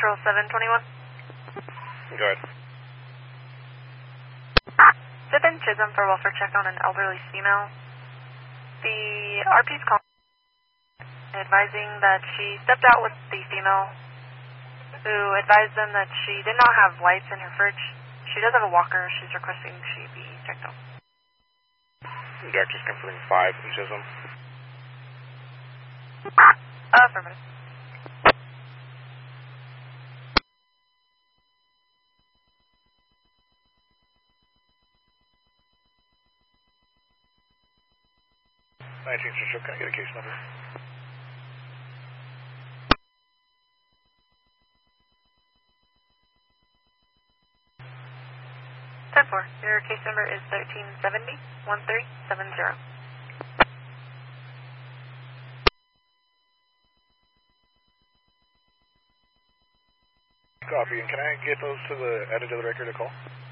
Central 721. Go ahead. Zip in Chisholm for welfare check on an elderly female. The RP's calling, advising that she stepped out with the female, who advised them that she did not have lights in her fridge. She does have a walker. She's requesting she be checked out. Directors confirming 5 in Chisholm. Affirmative. Central, can I get a case number? Your case number is 1370-1370. Copy, and can I get those to the edit of the record to call?